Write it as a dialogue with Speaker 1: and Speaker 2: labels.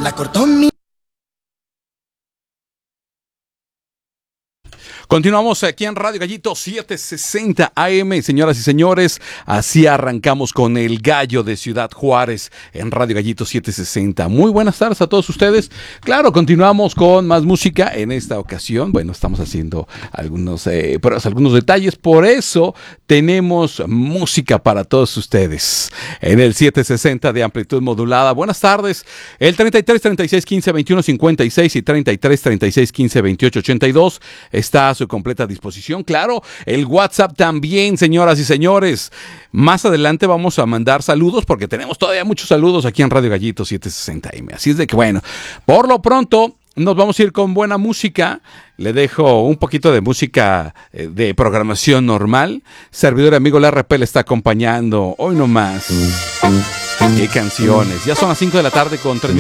Speaker 1: La cortó mi...
Speaker 2: Continuamos aquí en Radio Gallito 760 AM, señoras y señores. Así arrancamos con El Gallo de Ciudad Juárez en Radio Gallito 760. Muy buenas tardes a todos ustedes. Claro, continuamos con más música en esta ocasión. Bueno, estamos haciendo algunos detalles. Por eso tenemos música para todos ustedes en el 760 de amplitud modulada. Buenas tardes. El 33 36 15 21 56 y 33 36 15 28 82 está a su completa disposición. Claro, el WhatsApp también, señoras y señores. Más adelante vamos a mandar saludos porque tenemos todavía muchos saludos aquí en Radio Gallito 760M. Así es de que bueno, por lo pronto nos vamos a ir con buena música. Le dejo un poquito de música de programación normal. Servidor amigo la RP le está acompañando hoy nomás. Qué canciones. Ya son las 5 de la tarde con 3